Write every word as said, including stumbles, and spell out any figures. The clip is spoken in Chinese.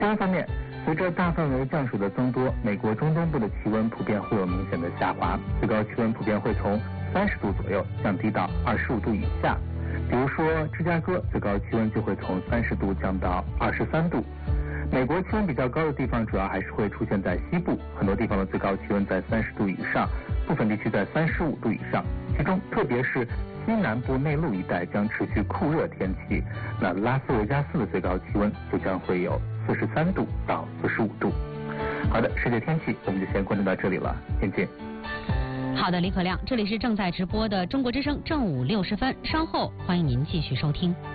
第二方面，随着大范围降水的增多，美国中东部的气温普遍会有明显的下滑，最高气温普遍会从三十度左右降低到二十五度以下。比如说芝加哥最高气温就会从三十度降到二十三度。美国气温比较高的地方主要还是会出现在西部，很多地方的最高气温在三十度以上，部分地区在三十五度以上，其中特别是西南部内陆一带将持续酷热天气，那拉斯维加斯的最高气温就将会有四十三度到四十五度。好的，世界天气我们就先关注到这里了，再见。 好的，李可亮，这里是正在直播的中国之声正午六十分，稍后欢迎您继续收听。